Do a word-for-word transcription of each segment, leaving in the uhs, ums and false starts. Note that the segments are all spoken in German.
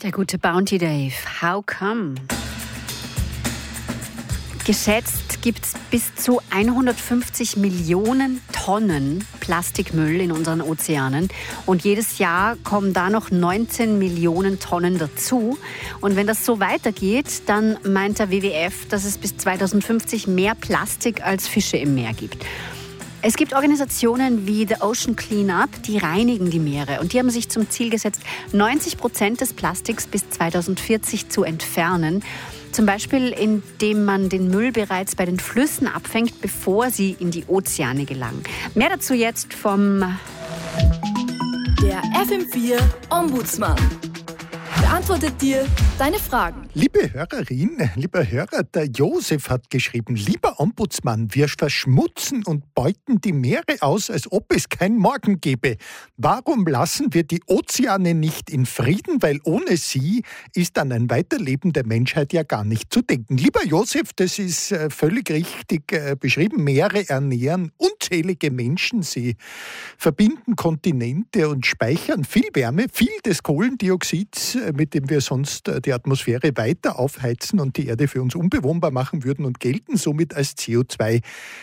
Der gute Bounty Dave. How come? Geschätzt gibt es bis zu hundertfünfzig Millionen Tonnen Plastikmüll in unseren Ozeanen. Und jedes Jahr kommen da noch neunzehn Millionen Tonnen dazu. Und wenn das so weitergeht, dann meint der W W F, dass es bis zweitausendfünfzig mehr Plastik als Fische im Meer gibt. Es gibt Organisationen wie The Ocean Cleanup, die reinigen die Meere. Und die haben sich zum Ziel gesetzt, neunzig Prozent des Plastiks bis zweitausendvierzig zu entfernen. Zum Beispiel, indem man den Müll bereits bei den Flüssen abfängt, bevor sie in die Ozeane gelangen. Mehr dazu jetzt vom Der F M vier Ombudsmann beantwortet dir deine Fragen. Liebe Hörerin, lieber Hörer, der Josef hat geschrieben: Lieber Ombudsmann, wir verschmutzen und beuten die Meere aus, als ob es kein Morgen gäbe. Warum lassen wir die Ozeane nicht in Frieden? Weil ohne sie ist an ein Weiterleben der Menschheit ja gar nicht zu denken. Lieber Josef, das ist äh, völlig richtig äh, beschrieben. Meere ernähren unzählige Menschen. Sie verbinden Kontinente und speichern viel Wärme, viel des Kohlendioxids, äh, mit dem wir sonst äh, die Atmosphäre weiter aufheizen und die Erde für uns unbewohnbar machen würden, und gelten somit als C O zwei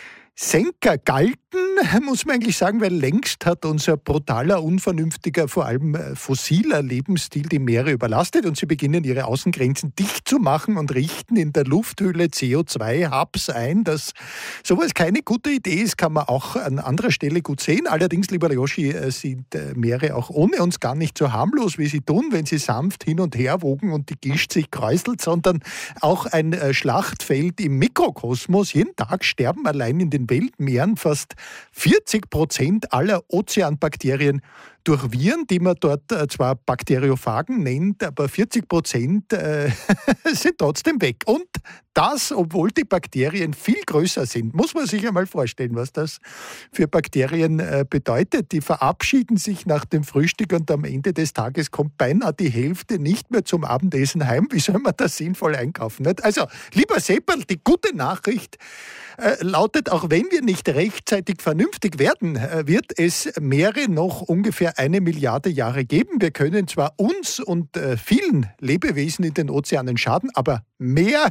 Senker. Galten, muss man eigentlich sagen, weil längst hat unser brutaler, unvernünftiger, vor allem fossiler Lebensstil die Meere überlastet und sie beginnen, ihre Außengrenzen dicht zu machen und richten in der Lufthülle C O zwei Hubs ein. Dass sowas keine gute Idee ist, kann man auch an anderer Stelle gut sehen. Allerdings, lieber Yoshi, sind Meere auch ohne uns gar nicht so harmlos, wie sie tun, wenn sie sanft hin und her wogen und die Gischt sich kräuselt, sondern auch ein Schlachtfeld im Mikrokosmos. Jeden Tag sterben allein in den Weltmeeren fast vierzig Prozent aller Ozeanbakterien durch Viren, die man dort äh, zwar Bakteriophagen nennt, aber vierzig Prozent äh, sind trotzdem weg. Und das, obwohl die Bakterien viel größer sind. Muss man sich einmal vorstellen, was das für Bakterien äh, bedeutet. Die verabschieden sich nach dem Frühstück und am Ende des Tages kommt beinahe die Hälfte nicht mehr zum Abendessen heim. Wie soll man das sinnvoll einkaufen? Nicht? Also, lieber Sepperl, die gute Nachricht äh, lautet, auch wenn wir nicht rechtzeitig vernünftig werden, äh, wird es Meere noch ungefähr eine Milliarde Jahre geben. Wir können zwar uns und äh, vielen Lebewesen in den Ozeanen schaden, aber mehr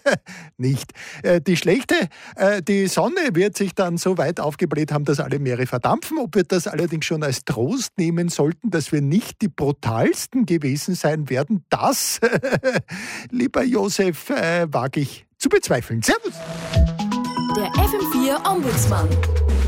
nicht. Äh, die schlechte, äh, die Sonne wird sich dann so weit aufgebläht haben, dass alle Meere verdampfen. Ob wir das allerdings schon als Trost nehmen sollten, dass wir nicht die brutalsten gewesen sein werden, das, lieber Josef, äh, wage ich zu bezweifeln. Servus! Der F M vier Ombudsmann.